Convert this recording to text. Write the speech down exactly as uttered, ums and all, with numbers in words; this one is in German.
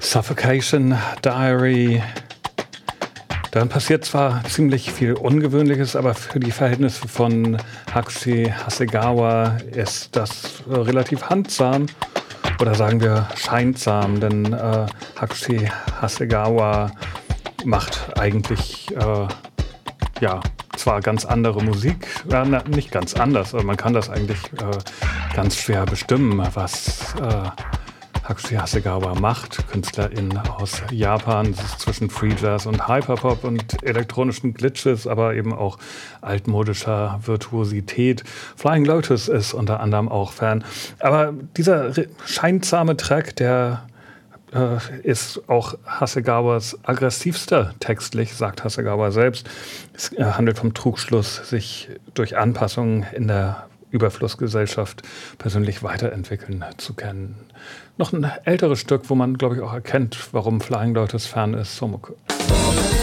Suffocation Diary. Dann passiert zwar ziemlich viel Ungewöhnliches, aber für die Verhältnisse von Hakushi Hasegawa ist das äh, relativ handsam. Oder sagen wir scheinsam, denn äh, Hakushi Hasegawa macht eigentlich äh, ja, zwar ganz andere Musik, ja, na, nicht ganz anders, aber man kann das eigentlich äh, ganz schwer bestimmen, was äh, Hakushi Hasegawa macht, Künstlerin aus Japan. Es ist zwischen Free Jazz und Hyperpop und elektronischen Glitches, aber eben auch altmodischer Virtuosität. Flying Lotus ist unter anderem auch Fan. Aber dieser scheinsame Track, der äh, ist auch Hasegawas aggressivster textlich, sagt Hasegawa selbst. Es äh, handelt vom Trugschluss, sich durch Anpassungen in der Überflussgesellschaft persönlich weiterentwickeln zu können. Noch ein älteres Stück, wo man, glaube ich, auch erkennt, warum Flying Lotus Fan ist, Somoku.